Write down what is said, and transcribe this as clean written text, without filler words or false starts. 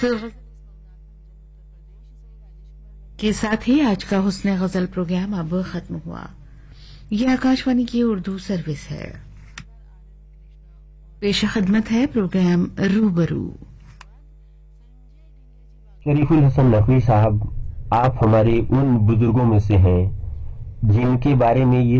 तो के साथ ही आज का हुस्न गजल प्रोग्राम अब खत्म हुआ। ये आकाशवाणी की उर्दू सर्विस है। पेश खिदमत है प्रोग्राम रूबरू। शरीफुल हसन नकवी साहब, आप हमारे उन बुजुर्गों में से हैं जिनके बारे में ये